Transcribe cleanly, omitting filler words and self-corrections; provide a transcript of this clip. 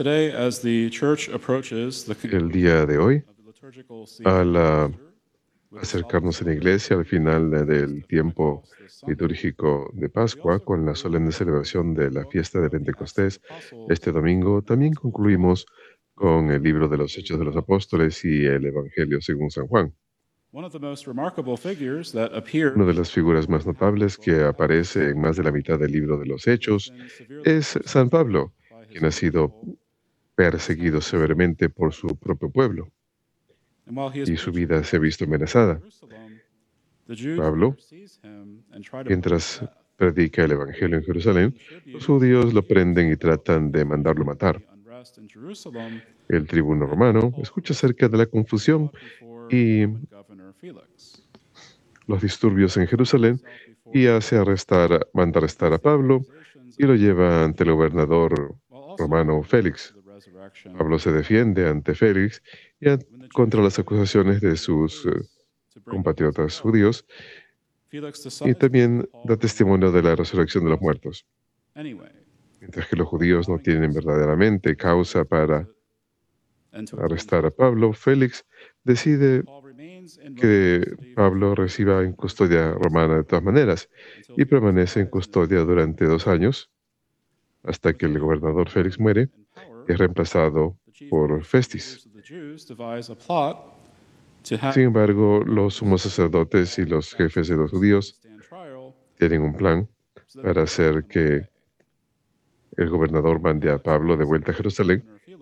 El día de hoy, al acercarnos en la iglesia al final del tiempo litúrgico de Pascua con la solemne celebración de la fiesta de Pentecostés, este domingo también concluimos con el libro de los Hechos de los Apóstoles y el Evangelio según San Juan. Una de las figuras más notables que aparece en más de la mitad del libro de los Hechos es San Pablo, quien ha sido perseguido severamente por su propio pueblo y su vida se ha visto amenazada. Pablo, mientras predica el Evangelio en Jerusalén, los judíos lo prenden y tratan de mandarlo matar. El tribuno romano escucha acerca de la confusión y los disturbios en Jerusalén y manda arrestar a Pablo y lo lleva ante el gobernador romano Félix. Pablo se defiende ante Félix y contra las acusaciones de sus compatriotas judíos y también da testimonio de la resurrección de los muertos. Mientras que los judíos no tienen verdaderamente causa para arrestar a Pablo, Félix decide que Pablo reciba en custodia romana de todas maneras y permanece en custodia durante 2 años hasta que el gobernador Félix muere y es reemplazado por Festis. Sin embargo, los sumos sacerdotes y los jefes de los judíos tienen un plan para hacer que el gobernador mande a Pablo de vuelta a Jerusalén